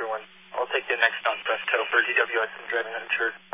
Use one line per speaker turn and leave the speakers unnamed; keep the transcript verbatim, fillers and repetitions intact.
everyone. I'll take the next on Presto for D W S and driving uninsured.